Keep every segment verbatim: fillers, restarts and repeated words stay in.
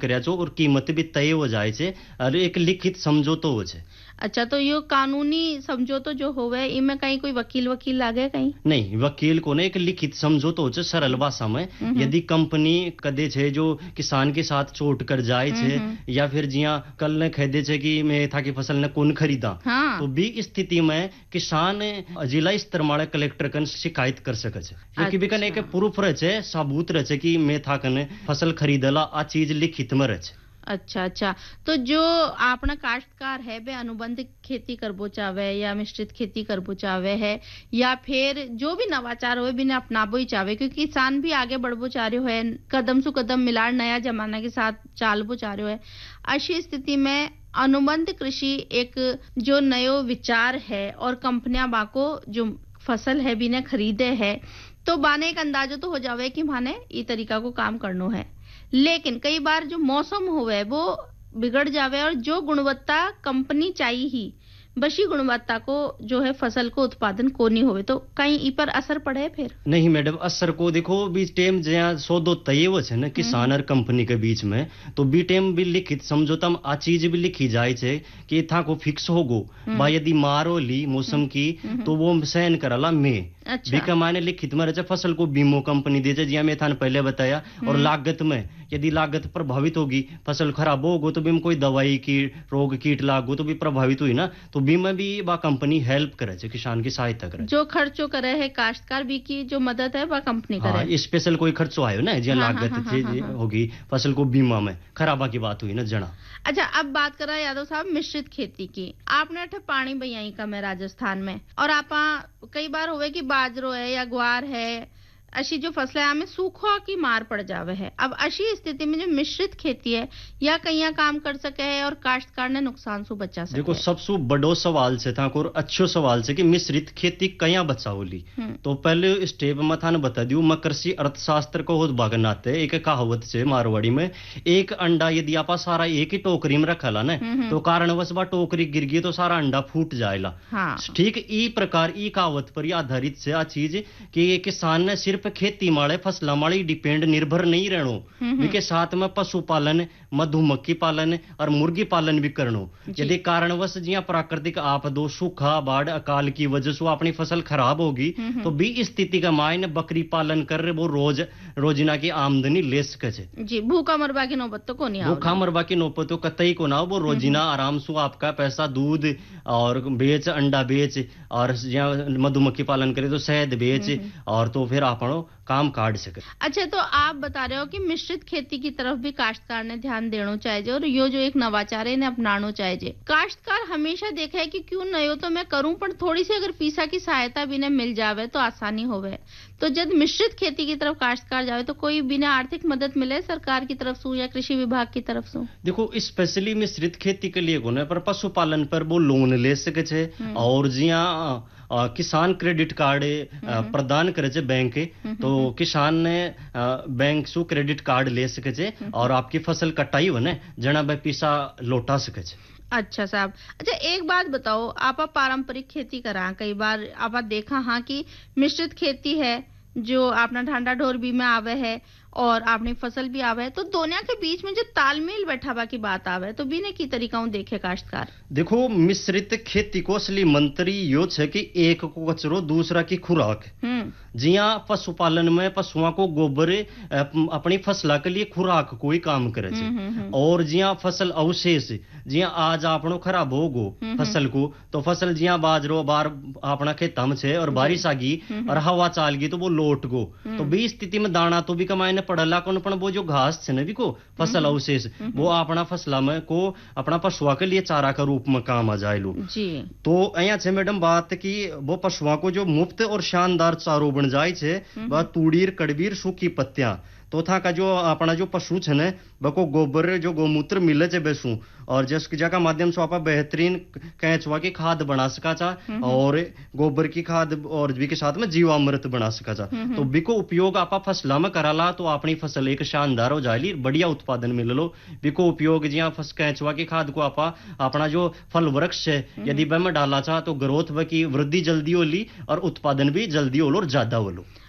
કર્યા છો और कीमत भी तय हो जाए छे और एक लिखित समझौतो हो छे। अच्छा, तो यो कानूनी समझौतो जो होवे इमे कहीं कोई वकील वकील लागे कहीं? नहीं, वकील को ने एक लिखित समझौतो हो छे सरल भाषा में। यदि कंपनी कदे छे जो किसान के साथ चोट कर जाए छे या फिर जिया कल ने कह दे छे कि मैं था की फसल ने कौन खरीदा, हाँ। तो भी स्थिति में किसान जिला स्तर माळे कलेक्टर कन शिकायत कर सके छे। क्योंकि भी कन एक प्रूफ रहे छे, सबूत रहे छे कि मैं था कने फसल खरीदला, आ चीज लिखित में रहे छे। अच्छा अच्छा, तो जो आपना काश्तकार है वे अनुबंध खेती करबो चावे या मिश्रित खेती करबो चावे है या फिर जो भी नवाचार होए बिने अपनाबो ही चावे, क्योंकि किसान भी आगे बढ़बो चाह रहे है, कदम सु कदम मिलार नया जमाना के साथ चालबो चाह रहे है। ऐसी स्थिति में अनुबंध कृषि एक जो नयो विचार है और कंपनियां बाको जो फसल है बिने खरीदे है, तो बाने एक अंदाजा तो हो जावे कि माने ई तरीका को काम करनो है। लेकिन कई बार जो मौसम होवे वो बिगड़ जावे और जो गुणवत्ता कंपनी चाहिए ही बशी गुणवत्ता को जो है फसल को उत्पादन को नहीं होवे, तो कहीं ई पर असर पड़े फिर? नहीं मैडम, असर को देखो बी टेम जया सौदो तय हो छे ने किसान और कंपनी के बीच में, तो बी टेम भी लिखित समझौता में आ चीज भी लिखी जाए छे कि था को फिक्स होगो बा यदि मारो ली मौसम की तो वो सहन करला में। अच्छा। भी का माने लिखित में रहे फसल को बीमो कंपनी दे जिया मैं था पहले बताया, और लागत में यदि लागत प्रभावित होगी, फसल खराब होगो तो बीम कोई दवाई की रोग कीट लागो तो भी प्रभावित हुई ना, तो बीमा भी बा कंपनी हेल्प करे छे, किसान की सहायता करे। जो खर्चो करे है काश्तकार भी की जो मदद है बा कंपनी करे। हाँ, स्पेशल कोई खर्चो आयो ना जिया हाँ, लागत हाँ, हाँ, हाँ, हाँ, होगी फसल को बीमा में खराबा की बात हुई ना जना। अच्छा, अब बात करा यादव साहब मिश्रित खेती की। आपने अठे पानी बयाई का मैं राजस्थान में, और आपा कई बार होवे कि बाजरो है या ग्वार है, अशी जो फसलें हमें सूखा की मार पड़ जावे है। अब अशी स्थिति में जो मिश्रित खेती है या कहीं काम कर सके है और काश्तकार ने नुकसान से बचा सके। देखो सबसे बड़ो सवाल से था और अच्छो सवाल से कि मिश्रित खेती कया बचाओली, तो पहले स्टेप में था बता दियो, मैं कृषि अर्थशास्त्र को होत बाग नाते एक कहावत से मारवाड़ी में, एक अंडा यदि आपा सारा एक ही टोकरी में रखला ना तो कारणवश बा टोकरी गिर गई तो सारा अंडा फूट जाएला। हाँ। ठीक ई प्रकार ई कहावत पर आधारित से आ चीज कि किसान ने सिर्फ खेती माळे फसला माळे डिपेंड निर्भर नहीं रहनो, बिके साथ में पशुपालन, मधुमक्खी पालन और मुर्गी पालन भी करनो। यदि कारणवश जिया प्राकृतिक आपदो, सूखा, बाढ़, अकाल की वजह से अपनी फसल खराब होगी तो भी स्थिति का मायने बकरी पालन कर वो रोज रोजिना की आमदनी ले सके छे। जी, भूखा मरबा की नौबत तो को नहीं, भूखा मरबा की नौबत तो कतई को ना, वो रोजिना आराम से आपका पैसा दूध और बेच, अंडा बेच, और मधुमक्खी पालन करे तो शहद बेच, और तो फिर आप काम काट सके। अच्छा, तो आप बता रहे हो कि मिश्रित खेती की तरफ भी काश्तकार ने ध्यान देना चाहिए और यो जो एक नवाचार है ने अपनाना चाहिए। काश्तकार हमेशा देखा है कि क्यों नयो तो मैं करूं, पर थोड़ी सी अगर पीसा की सहायता भी ने मिल जावे तो आसानी होवे। तो जब मिश्रित खेती की तरफ काश्तकार जावे तो कोई बिना आर्थिक मदद मिले सरकार की तरफ से या कृषि विभाग की तरफ से? देखो स्पेशली मिश्रित खेती के लिए कोने पर पशुपालन पर वो लोन ले सके छे, और जिया आ, किसान क्रेडिट कार्ड प्रदान करे छे बैंक, तो किसान ने आ, बैंक सु क्रेडिट कार्ड ले सके छे और आपकी फसल कटाई हो ने जना बे पैसा लौटा सके छे। अच्छा साहब, अच्छा एक बात बताओ, आप पारंपरिक खेती करा, कई बार आप देखा हाँ कि मिश्रित खेती है जो अपना ढांडा ढोर भी में आवे है और आपने फसल भी आवे है, तो दोनों के बीच में जो तालमेल बैठावा की बात आवे तो बीने की तरीकाओं देखे काश्तकार? देखो मिश्रित खेती को असली मंत्री यो छे कि एक को कचरो दूसरा की खुराक। जिया पशुपालन में पशुओं को गोबर अपनी फसला के लिए खुराक कोई काम करे छे, और जिया फसल अवशेष जिया आज आपनो खराब होगो फसल को, तो फसल जिया बाजरो बार अपना खेता में छे और बारिश आ गई और हवा चाल गई तो वो लौट गो, तो भी स्थिति में दाना तो भी कमाए पड़ला को पण वो जो घास छे ने भी को फसल अवशेष वो अपना फसला में को अपना पशुआ के लिए चारा का रूप में काम आ जाएलू। जी, तो अया छे मैडम बात की वो पशुआ को जो मुफ्त और शानदार चारो बन जाए छे, वह तूड़ीर कड़बीर सूखी पत्तियां, तो था का जो अपना जो पशु छे ने बको गोबर जो गोमूत्र मिले छे बेसू, और जिस जगह माध्यम से आपा बेहतरीन कैचवा की खाद बना सका चा, और गोबर की खाद और भी के साथ में जीवामृत बना सका चा, तो बिको उपयोग आपा फसला में कराला तो अपनी फसल एक शानदार हो जाएली, बढ़िया उत्पादन मिललो। बिको उपयोग जिया फस कैचवा की खाद को आपा अपना जो फल वृक्ष है यदि बे में डाला चा तो ग्रोथ व की वृद्धि जल्दी होली और उत्पादन भी जल्दी होलो और ज्यादा होलो।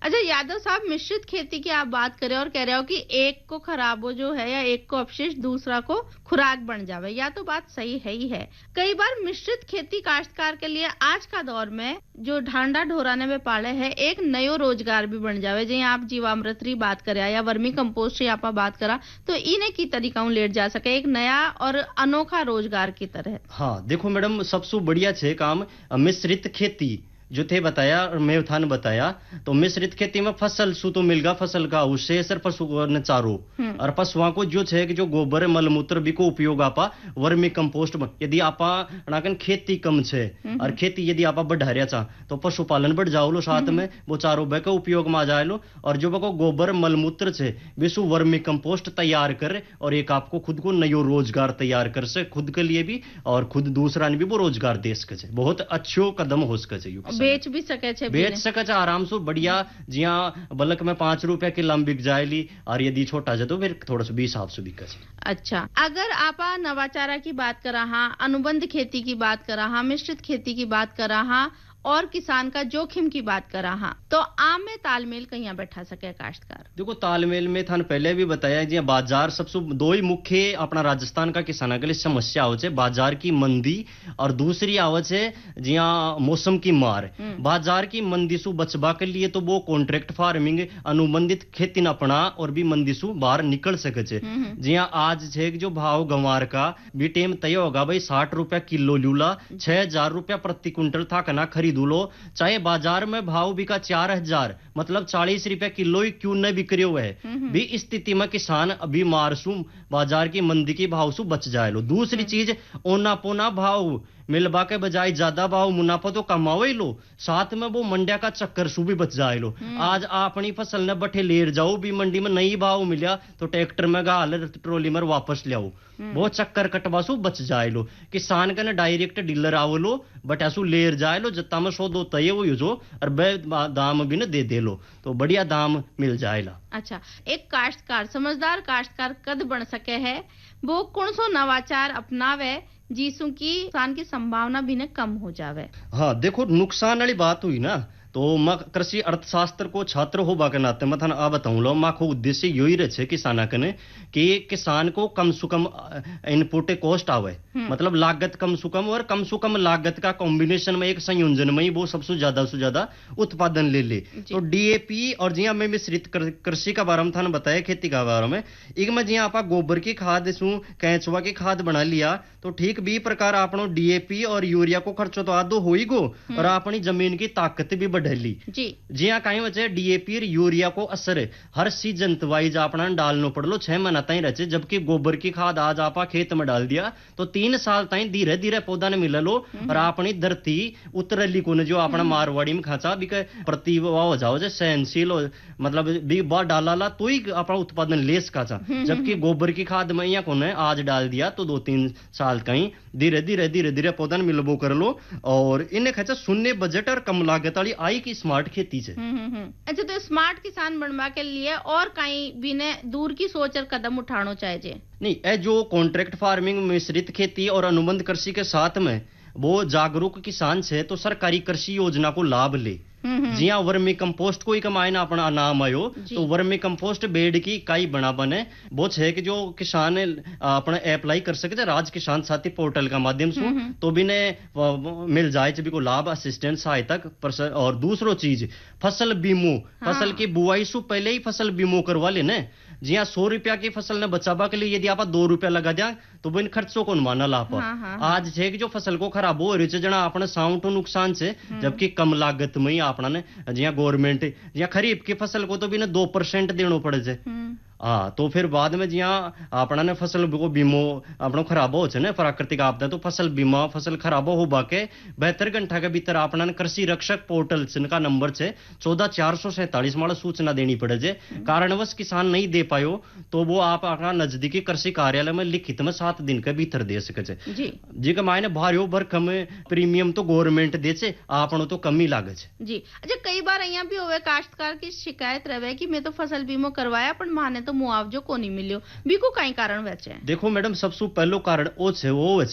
अच्छा यादव साहब, मिश्रित खेती की आप बात करें और कह रहे हो कि एक को खराब हो जो है या एक को अपशिष्ट दूसरा को खुराक बन जावे, या तो बात सही है ही है। कई बार मिश्रित खेती काश्तकार के लिए आज का दौर में जो ढांडा ढोराने में पाले है एक नयो रोजगार भी बन जावे। जैसे आप जीवामृत री बात करा या वर्मी कंपोस्ट री आप बात करा, तो इन्हें की तरीका लेट जा सके एक नया और अनोखा रोजगार की तरह। हाँ देखो मैडम, सबसे बढ़िया छे काम मिश्रित खेती जो थे बताया और मैं थान बताया। तो मिश्रित खेती में फसल सु तो मिलगा फसल का उससे सर पशु ने चारो और पशुओं को जो छे कि जो गोबर मलमूत्र भी को उपयोग आपा वर्मी कंपोस्ट में। यदि आपा नाकन खेती कम छे और खेती यदि आपा बढ़ारिया चा तो पशुपालन बढ़ जाओ लो, साथ में वो चारों बे का उपयोग में आ जाए लो। और जो बको गोबर मलमूत्र छे विशु वर्मी कंपोस्ट तैयार कर और एक आपको खुद को नयो रोजगार तैयार कर से, खुद के लिए भी और खुद दूसरा ने भी वो रोजगार दे सके। बहुत अच्छो कदम हो सके, बेच भी सके छे, बेच सके छे आराम से बढ़िया। जिया बल्क में पांच रुपए किलो बिक जाएली और यदि छोटा जाए तो फिर थोड़ा सा बीस हाफ से बिके छे। अच्छा, अगर आप नवाचारा की बात कर रहा, अनुबंध खेती की बात कर रहा, मिश्रित खेती की बात कर रहा और किसान का जोखिम की बात कर रहा, तो आम में तालमेल कहीं बैठा सके काश्तकार? देखो तालमेल में थान पहले भी बताया जी, बाजार सबसे दो ही मुख्य अपना राजस्थान का किसाना के लिए समस्या हो, बाजार की मंदी और दूसरी आवत है जिया मौसम की मार। बाजार की मंदी सु बचवा के लिए तो वो कॉन्ट्रैक्ट फार्मिंग अनुबंधित खेती न अपना और भी मंदी सु बाहर निकल सके छे। जिया आज छे जो भाव गंवार का भी टेम तय होगा भाई साठ रुपया किलो लूला, छह हजार रुपया प्रति क्विंटल था कना खरीद दूलो, चाहे बाजार में भाव बिका चार हजार मतलब चालीस रुपए किलो ही क्यों न बिक रहे हुए भी स्थिति में किसान अभी मारसू बाजार की मंदी की भाव सु बच जाए लो। दूसरी चीज ओना पोना भाव मिलवा के बजाय ज्यादा भाव मुनाफा तो कमाओ ही लो, साथ में वो मंडिया का चक्कर सु भी बच जाए लो। आज अपनी फसल ने बठे लेर जाओ भी मंडी में नई भाव मिला तो ट्रैक्टर में गाल ट्रोली में वापस ले आओ, वो चक्कर कटवा सु बच जाए लो। किसान का ना डायरेक्ट डीलर आओ लो बट ऐसू लेर जाए लो जत्ता में सौ दो तय वो यूजो और बे दाम भी ना दे दे लो तो बढ़िया दाम मिल जाएगा। अच्छा, एक काश्तकार समझदार काश्तकार कद बन सके है वो कौन सो नवाचार अपनावे जिसू की किसान की संभावना भी ने कम हो जावे? हाँ देखो, नुकसान वाली बात हुई ना तो मैं कृषि अर्थशास्त्र को छात्र होबा के नाते मैं थाना आ बताऊं लो, माँ को उद्देश्य यही रहे किसाना कने कि किसान को कम से कम इनपुट कॉस्ट आवे, मतलब लागत कम से कम और कम से कम लागत का कॉम्बिनेशन में एक संयोजन में ही वो सबसे ज्यादा से ज्यादा उत्पादन ले ले। तो डीएपी और जिया में मिश्रित कृषि का बारे में थाना बताया खेती का बारे में, एक में जिया आप गोबर की खाद सु कैचुआ की खाद बना लिया तो ठीक भी प्रकार आपनो डीएपी और यूरिया को खर्चो तो आदो हो ही गो और अपनी जमीन की ताकत भी ढली जी जी हाँ कहीं वजह डीएपी और यूरिया को असर हर सीजन वाइज अपना डालनो पड़ लो, छह महीना तक रचे। जबकि गोबर की खाद आज आप खेत में डाल दिया तो तीन साल तक धीरे धीरे पौधा ने मिल लो और अपनी धरती उतरली को जो अपना मारवाड़ी में खाचा भी प्रति हो जाओ जो सहनशील हो, मतलब भी बार डाला ला तो ही अपना उत्पादन ले सका। जबकि गोबर की खाद में यहाँ को आज डाल दिया तो दो तीन साल कहीं धीरे धीरे धीरे धीरे पौधा ने मिलबो कर लो और इन्हें खचा शून्य बजट और कम लागत वाली आई की स्मार्ट खेती से। अच्छा, तो स्मार्ट किसान बनवा के लिए और कहीं भी ने दूर की सोच और कदम उठाना चाहिए? नहीं, ए जो कॉन्ट्रैक्ट फार्मिंग मिश्रित खेती और अनुबंध कृषि के साथ में वो जागरूक किसान से तो सरकारी कृषि योजना को लाभ ले। जी हाँ, वर्मी कंपोस्ट को ही कमाए ना अपना नाम आयो तो वर्मी कंपोस्ट बेड की इकाई बना बने वो है कि जो किसान अपना अप्लाई कर सके राज किसान साथी पोर्टल का माध्यम से तो भी ने मिल जाए भी को लाभ असिस्टेंट सहायता। और दूसरो चीज फसल बीमो, फसल की बुआई से पहले ही फसल बीमो करवा लेने। जी हाँ, सौ रुपया की फसल ने बचावा के लिए यदि आप दो रुपया लगा दिया तो वो इन खर्चों को माना ला पा। हाँ, हाँ, आज है कि जो फसल को खराब हो रही है जना अपने साउंड नुकसान से, जबकि कम लागत में ही अपना ने जी गवर्नमेंट जी खरीफ की फसल को तो भी ना दो परसेंट देना पड़े छे। हाँ तो फिर बाद में जिया अपना ने फसल को बीमो अपना खराब हो ना प्राकृतिक आपदा तो फसल बीमा फसल खराब हो बाके बेहतर घंटा के भीतर अपना कृषि रक्षक पोर्टल का नंबर छे चौदह चार सौ सैतालीस माला सूचना देनी पड़े छे। कारणवश किसान नहीं दे पायो तो वो आप अपना नजदीकी कृषि कार्यालय में लिखित में सात दिन के भीतर दे सके छे जी जी के मायने भारियो भरकम प्रीमियम तो गवर्नमेंट दे छे आपनो तो कम ही लागे छे जी। अच्छा, कई बार अहिया भी होवे काश्तकार की शिकायत रहे कि मैं तो फसल बीमा करवाया पर माने तो मुआवजो को नहीं मिलियो, बीको कई कारण वचे? देखो मैडम, सबसे पहलो कारण ओ छे वो छे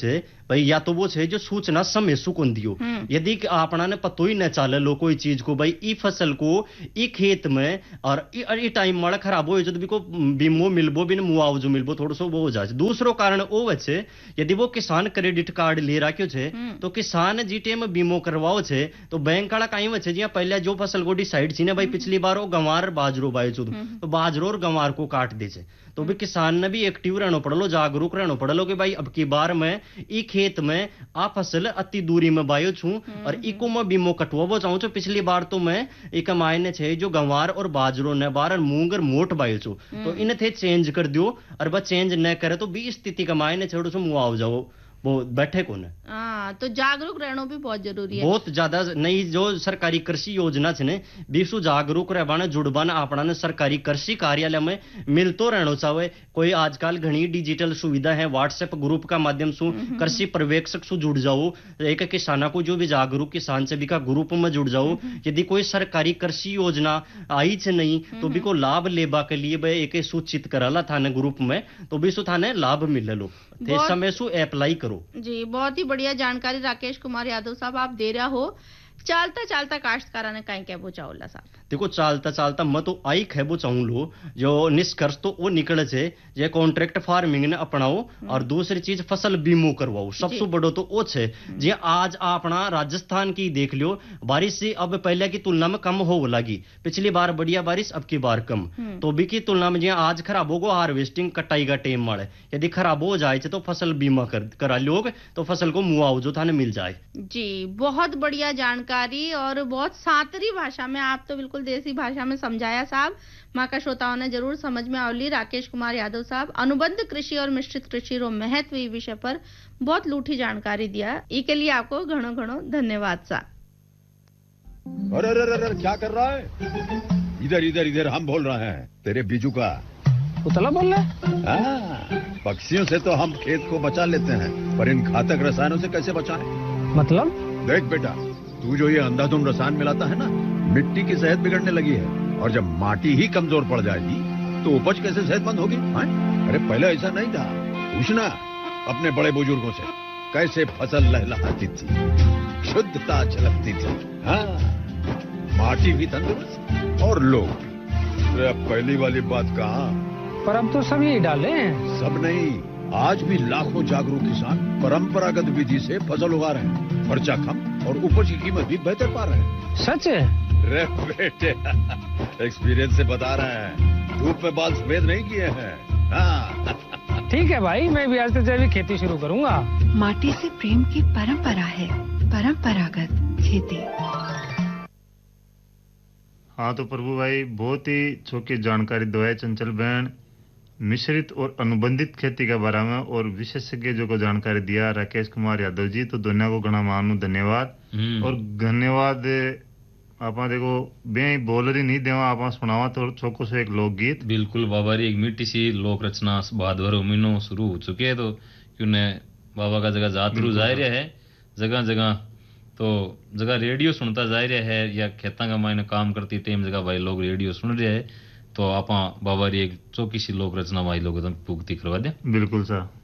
भाई या तो वो छे जो सूचना समय सुकन दियो, यदि आपना ने पतो ही न चाले लो कोई चीज को भाई ई फसल को ई खेत में और ई टाइम माड़ा खराब हो जब भी को बीमो मिलबो बिन मुआवजो मिलबो थोड़ो सो वो हो जाए। दूसरो कारण ओ वछे यदि वो किसान क्रेडिट कार्ड ले राख्यो छे तो किसान जी टेम बीमो करवाओ छे तो बैंक वाला काई वछे जिया पहले जो फसल को डिसाइड छी ने भाई पिछली बार वो गंवार बाजरो बायो छो तो बाजरो और गंवार को काट दे छे तो भी किसान ने भी एक्टिव रहना पड़लो, जागरूक रहना पड़लो कि भाई अब की बार मैं ई खेत में आ फसल अति दूरी में बायो छू और इको में बीमो कटवाबो चाहूं छो। पिछली बार तो मैं एक मायने छे जो गंवार और बाजरो ने बार मूंग और मोट बायो छू तो इन थे चेंज कर दियो और बस चेंज न करे तो भी स्थिति का मायने छोड़ो सो मुआवजा वो बैठे को ने। हाँ तो जागरूक रहना भी बहुत जरूरी है। बहुत ज्यादा नई जो सरकारी कृषि योजना छे ने बीसु जागरूक रहबाने जुड़बाने आपना ने सरकारी कृषि कार्यालय में मिलतो रहनो चाहे। कोई आजकल घनी डिजिटल सुविधा है, व्हाट्सएप ग्रुप का माध्यम से कृषि पर्यवेक्षक से जुड़ जाओ, एक किसाना को जो भी जागरूक किसान से भी का ग्रुप में जुड़ जाओ। यदि कोई सरकारी कृषि योजना आई छे नहीं तो भी को लाभ लेबा के लिए भाई एक सूचित कराला थाने ग्रुप में तो भी सु थाने लाभ मिले लो थे समय सु अप्लाई करो। जी बहुत ही बढ़िया जानकारी राकेश कुमार यादव साहब आप दे रहा हो। चालता चालता काश्तकारा ने कहीं कहबो चाहोला साहब? देखो चालता चालता मैं तो आई कहबो चाहूं लो जो निष्कर्ष तो वो निकले छे जे कॉन्ट्रैक्ट फार्मिंग ने अपनाओ और दूसरी चीज फसल बीमो करवाओ। सबसे बड़ो तो वो छे जे आज अपना राजस्थान की देख लियो बारिश से अब पहले की तुलना में कम हो लगी। पिछली बार बढ़िया बारिश अब की बार कम तो भी की तुलना में जे आज खराब होगो हार्वेस्टिंग कटाई का टाइम मारे यदि खराब हो जाए तो फसल बीमा कर करा लोग तो फसल को मुआवजो थाने मिल जाए। जी बहुत बढ़िया जानकारी और बहुत सातरी भाषा में, आप तो बिल्कुल देसी भाषा में समझाया साहब। माँ का श्रोताओं ने जरूर समझ में आवली। राकेश कुमार यादव साहब अनुबंध कृषि और मिश्रित कृषि रो महत्व ई विषय पर बहुत लूठी जानकारी दिया, ई के लिए आपको घणो घणो धन्यवाद साहब। अरे अरे अरे क्या कर रहा है? इधर इधर इधर हम बोल रहे हैं तेरे बीजू का पुतला बोल रहा है? हाँ, पक्षियों से तो हम खेत को बचा लेते हैं पर इन घातक रसायनों से कैसे बचाएं? मतलब? देख बेटा तू जो ये अंधाधुंध रसायन मिलाता है ना मिट्टी की सेहत बिगड़ने लगी है और जब माटी ही कमजोर पड़ जाएगी तो उपज कैसे सेहतमंद होगी? अरे पहले ऐसा नहीं था, पूछना अपने बड़े बुजुर्गों से कैसे फसल लहलहाती थी, शुद्धता झलकती थी। हाँ माटी भी तंदुरुस्त और लोग भी। अब पहली वाली बात कहाँ, पर अब तो सब यही डाले हैं। सब नहीं, आज भी लाखों जागरूक किसान परंपरागत विधि से फसल उगा रहे हैं, खर्चा कम और उपज की कीमत भी बेहतर पा रहे हैं। सच है? रे बेटे एक्सपीरियंस से बता रहे हैं, धूप में बाल सफेद नहीं किए हैं। हाँ। ठीक है भाई, मैं भी आज से जैविक खेती शुरू करूंगा। माटी से प्रेम की परंपरा है परंपरागत खेती। हाँ तो प्रभु भाई बहुत ही छोटी जानकारी दो है चंचल बहन मिश्रित और अनुबंधित खेती के बारे में और विशेषज्ञ जो को जानकारी दिया राकेश कुमार यादव जी, तो दोनों को घना मानू धन्यवाद। और धन्यवाद आप देखो बे बोल रही नहीं देवा आप सुनावा तो छोको से एक लोकगीत। बिल्कुल बाबा री एक मीठी सी लोक रचना भादवर महीनों शुरू हो चुके हैं तो क्यों बाबा का जगह जातरू जा रहा है जगह जगह, तो जगह रेडियो सुनता जा रहा है या खेता का मायने काम करती टाइम जगह भाई लोग रेडियो सुन रहे हैं तो आप बाबा री एक चौकी सी लोक रचना भाई लोग पूर्ति करवा दे। बिल्कुल सर।